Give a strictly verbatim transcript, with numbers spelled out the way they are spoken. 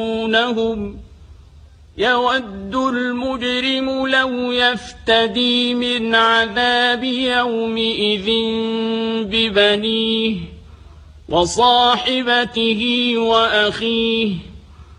يَرَوْنَهُمْ يَوَدُّ الْمُجْرِمُ لَوْ يَفْتَدِي مِنْ عَذَابِ يَوْمِئِذٍ بِبَنِيهِ وَصَاحِبَتِهِ وَأَخِيهِ